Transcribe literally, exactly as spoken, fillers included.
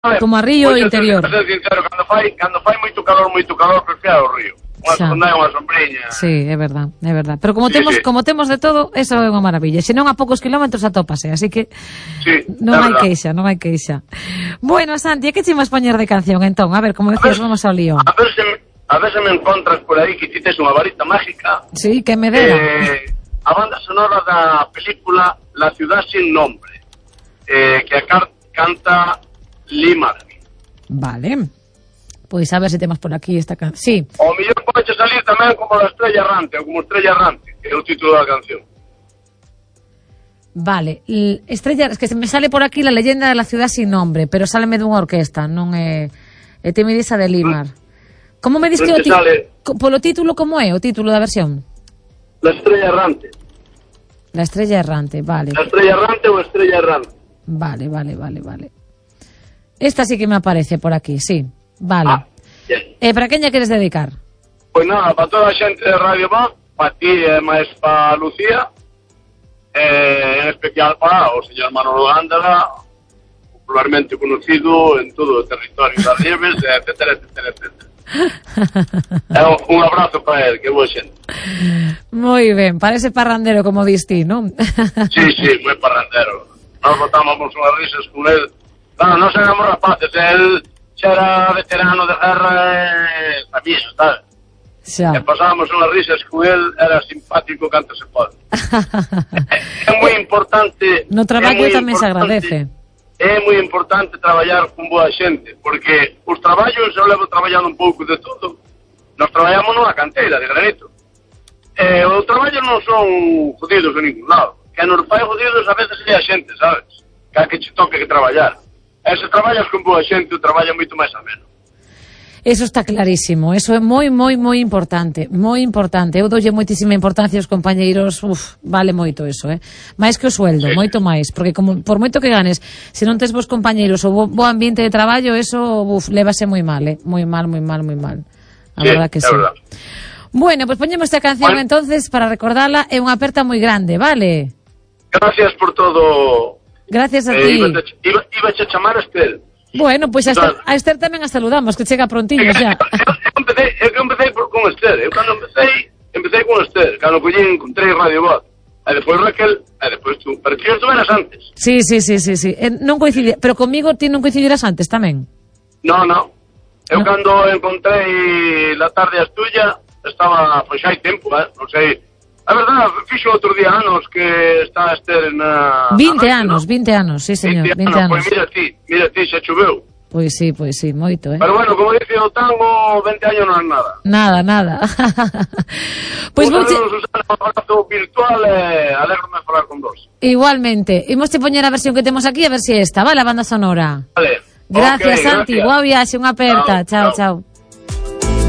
como a río Pois, interior. Ser sincero, cando fai, cando fai moito calor, moito calor, prefiero o río. Unha sondai, unha sombriña. Sí, é verdad, é verdad. Pero como sí, temos sí. como temos de todo, eso é unha maravilla. Se non a poucos kilómetros atópase, así que sí, non hai queixa, non hai queixa. Bueno, Santi, que che imos poñer de canción entón? A ver, como decías, ver, vamos ao lío. A ver se a ver se me encontras por aí que ti tes unha varita mágica. Sí, que me dera. Eh, a banda sonora da película La ciudad sin nombre, eh, que a car- canta Lee Marvin. Vale. Pois a ver se temos por aquí esta canción. Sí. O mellor pode salir tamén como La estrella errante, ou como Estrella errante, que é o título da canción. Vale, L- Estrella, es que se me sale por aquí La leyenda de la ciudad sin nombre, pero sáleme dunha orquesta, non é é Timidisa de Limar. Como me dis que o ti- co- polo título como é o título da versión? La estrella errante. La estrella errante, vale. La estrella errante ou Estrella errante. Vale, vale, vale, vale. Esta sí que me aparece por aquí, sí. Vale. Ah, e para quen lle queres dedicar? Pois nada, para toda a xente de Radio Voz, para ti e máis para Lucía, e en especial para o señor Manolo Gándara, popularmente conocido en todo o territorio das Nieves, etcétera, etcétera, etcétera. É un, un abrazo para él, que boa xente. Moi ben, parece parrandero como dis ti, non? Sí, sí, moi parrandero. Nos botábamos unhas risas con él. Claro, non éramos rapaces, él xa era veterano de guerra e sabía, sabes? Xa. E pasábamos unhas risas con él, era simpático canto se pode. é, é moi importante... No traballo tamén se agradece. É moi importante traballar con boa xente, porque os traballos, eu levo traballando un pouco de todo, nos traballamos nunha canteira de granito. E os traballos non son jodidos en ningún lado. Que nos fai jodidos a veces é a xente, sabes? Que a que che toque que traballar. E se traballas con boa xente, o traballo é moito máis ameno. Eso está clarísimo, eso é moi, moi, moi importante, moi importante. Eu doulle moitísima importancia aos compañeiros, uf, vale moito eso, eh? Máis que o sueldo, sí. Moito máis, porque como por moito que ganes, se non tes vos compañeiros ou bo, bo ambiente de traballo, eso, uf, lévase moi mal, eh? Moi mal, moi mal, moi mal. A sí, verdad que sí. Verdad. Bueno, pois pues poñemos esta canción bueno. Entonces para recordala, é unha aperta moi grande, vale? Gracias por todo. Gracias a eh, ti. Iba, iba, iba a chamar a Estel. Bueno, pois pues a Esther, a Esther tamén a saludamos, que chega prontiño xa. Eu, eu empecé, eu empecé por, con Esther. Eu cando empecé, empecé con Esther. Cando collín, encontrei Radio Voz. E depois Raquel, e depois tú. Pero ti tú eras antes. Sí, sí, sí, sí, sí. Eh, non coincidi, pero comigo ti non coincidirás antes tamén. No, no. Eu no. Cando encontrei La tarde Astulla, estaba, pois hai tempo, eh, non sei. A verdade, fixo outro día anos que está a Esther na... vinte na anos, ¿no? vinte anos, sí, señor, vinte anos. Pois mira ti, mira ti, xa choveu. Pois sí, pois sí, moito, eh. Pero bueno, como dice o tango, vinte anos non é nada. Nada, nada. Pois un vouche... saludo, Susana, un abrazo virtual e eh, alegro-me falar con vos. Igualmente. Imos te poñer a versión que temos aquí, a ver se si esta, vale, a banda sonora. Vale. Gracias, Okay, Santi. Gracias. Boa viaxe, unha aperta. Chao, chao. chao.